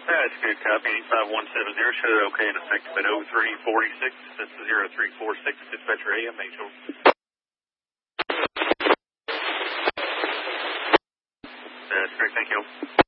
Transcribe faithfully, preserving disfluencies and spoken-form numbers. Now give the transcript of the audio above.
That's good. Copy. eight five one seven zero. Show it okay and effective at oh three forty-six. That's the zero three four six. Dispatcher A M H. That's great. Thank you.